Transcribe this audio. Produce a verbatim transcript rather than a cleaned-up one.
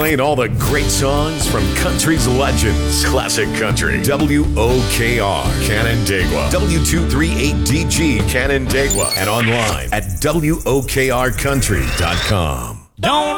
Playing all the great songs from country's legends. Classic Country. W O K R, Canandaigua. W two thirty-eight D G, Canandaigua. And online at W O K R country dot com. Don't